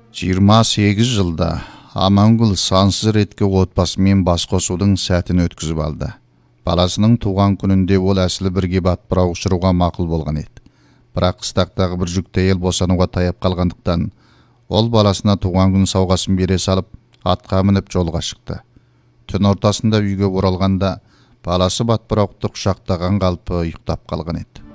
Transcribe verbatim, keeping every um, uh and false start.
жиырма сегиз жылда Амангүл сансыз ретке отбасымен бас қосудың сәтін өткізіп алды. Баласының туған күнінде ол әсілі бірге батпырақ ұшыруға мақұл болған еді. Бірақ қыстақтағы бір жүкті әйел босануға таяп қалғандықтан, ол баласына туған күн сауғасын бере салып, атқа мініп жолға шықты. Түн ортасында үйге оралғанда, баласы батпырақты құшақтаған қалпы ұйықтап қалған еді.